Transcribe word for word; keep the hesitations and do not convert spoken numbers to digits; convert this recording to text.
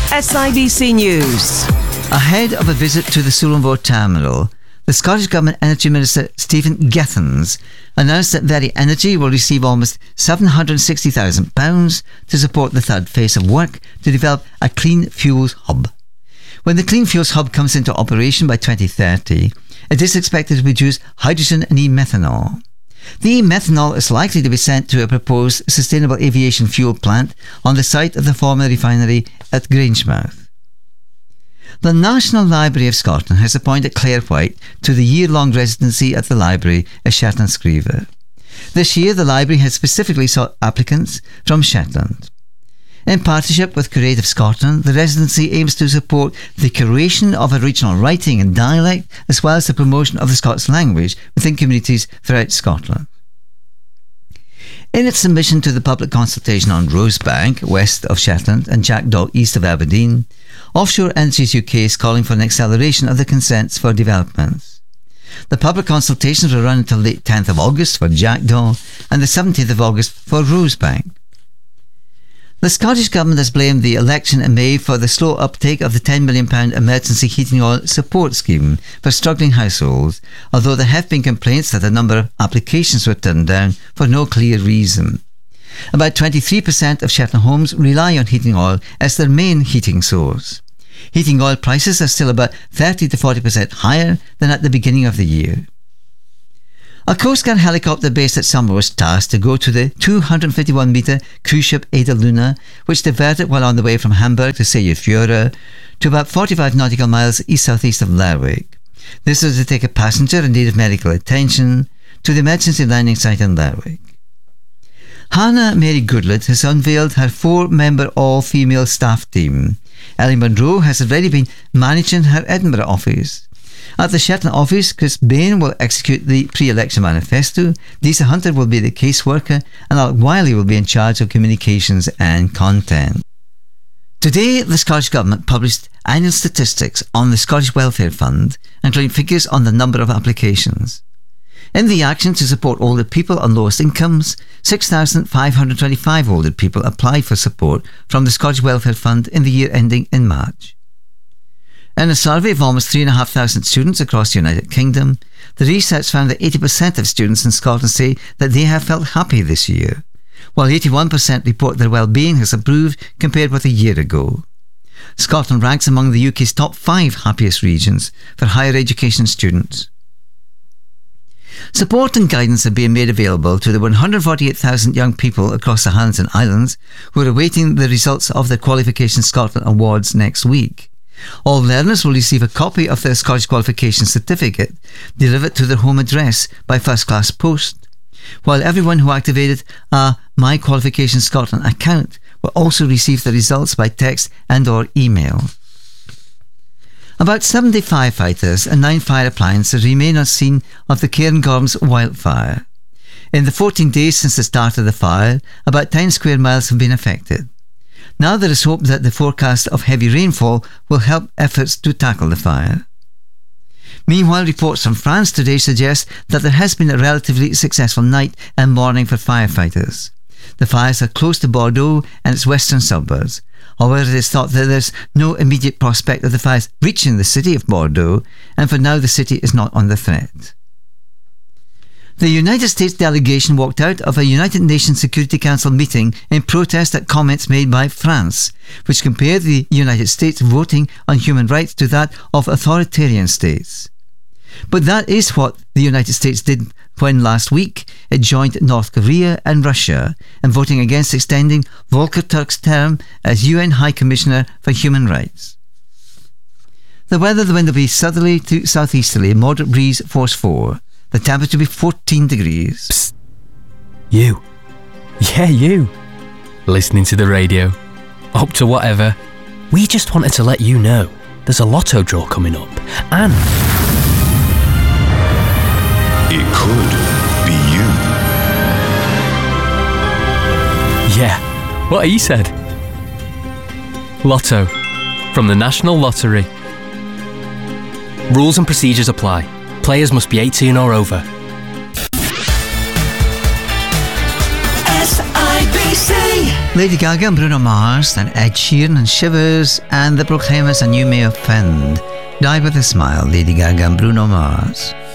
S I B C News. Ahead of a visit to the Sullivore terminal, the Scottish Government Energy Minister Stephen Gethins announced that Veri Energy will receive almost seven hundred sixty thousand pounds to support the third phase of work to develop a clean fuels hub. When the Clean Fuels Hub comes into operation by twenty thirty, it is expected to produce hydrogen and e-methanol. The e-methanol is likely to be sent to a proposed sustainable aviation fuel plant on the site of the former refinery at Grangemouth. The National Library of Scotland has appointed Claire White to the year-long residency at the library at Shetland Scriever. This year, the library has specifically sought applicants from Shetland. In partnership with Creative Scotland, the residency aims to support the curation of original writing and dialect, as well as the promotion of the Scots language within communities throughout Scotland. In its submission to the public consultation on Rosebank, west of Shetland, and Jackdaw, east of Aberdeen, Offshore Energies U K is calling for an acceleration of the consents for developments. The public consultations will run until the tenth of August for Jackdaw and the seventeenth of August for Rosebank. The Scottish Government has blamed the election in May for the slow uptake of the ten million pounds emergency heating oil support scheme for struggling households, although there have been complaints that a number of applications were turned down for no clear reason. About twenty-three percent of Shetland homes rely on heating oil as their main heating source. Heating oil prices are still about thirty to forty percent higher than at the beginning of the year. A Coast Guard helicopter based at Summer was tasked to go to the two hundred fifty-one metre cruise ship Ada Luna, which diverted while on the way from Hamburg to Seyðisfjörður to about forty-five nautical miles east-southeast of Lerwick. This was to take a passenger in need of medical attention to the emergency landing site in Lerwick. Hannah Mary Goodlett has unveiled her four-member all-female staff team. Ellie Munro has already been managing her Edinburgh office. At the Shetland office, Chris Bain will execute the pre-election manifesto, Lisa Hunter will be the caseworker, and Alec Wiley will be in charge of communications and content. Today, the Scottish Government published annual statistics on the Scottish Welfare Fund, including figures on the number of applications. In the action to support older people on lowest incomes, six thousand five hundred twenty-five older people applied for support from the Scottish Welfare Fund in the year ending in March. In a survey of almost three thousand five hundred students across the United Kingdom, the research found that eighty percent of students in Scotland say that they have felt happy this year, while eighty-one percent report their well-being has improved compared with a year ago. Scotland ranks among the U K's top five happiest regions for higher education students. Support and guidance are being made available to the one hundred forty-eight thousand young people across the Highlands and Islands who are awaiting the results of the Qualification Scotland Awards next week. All learners will receive a copy of their Scottish Qualification Certificate delivered to their home address by first-class post, while everyone who activated a My Qualification Scotland account will also receive the results by text and or email. About seventy firefighters and nine fire appliances remain on scene of the Cairngorms wildfire. In the fourteen days since the start of the fire, about ten square miles have been affected. Now there is hope that the forecast of heavy rainfall will help efforts to tackle the fire. Meanwhile, reports from France today suggest that there has been a relatively successful night and morning for firefighters. The fires are close to Bordeaux and its western suburbs. However, it is thought that there is no immediate prospect of the fires reaching the city of Bordeaux, and for now the city is not under threat. The United States delegation walked out of a United Nations Security Council meeting in protest at comments made by France, which compared the United States voting on human rights to that of authoritarian states. But that is what the United States did when last week it joined North Korea and Russia in voting against extending Volker Turk's term as U N High Commissioner for Human Rights. The weather, the wind will be southerly to southeasterly, moderate breeze force four. The temperature will be fourteen degrees. Psst. You. Yeah, you. Listening to the radio. Up to whatever. We just wanted to let you know there's a lotto draw coming up. And it could be you. Yeah, what he said. Lotto. From the National Lottery. Rules and procedures apply. Players must be eighteen or over. S I B C Lady Gaga and Bruno Mars, then Ed Sheeran and Shivers, and the Proclaimers and You May Offend. Die With a Smile, Lady Gaga and Bruno Mars.